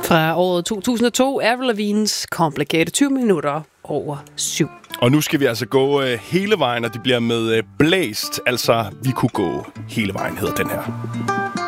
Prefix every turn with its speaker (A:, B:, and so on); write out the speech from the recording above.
A: Fra året 2002, Avril Lavigne's Complicated, 20 minutter over 7.
B: Og nu skal vi altså gå hele vejen, og det bliver med blæst. Altså, vi kunne gå hele vejen, hedder den her.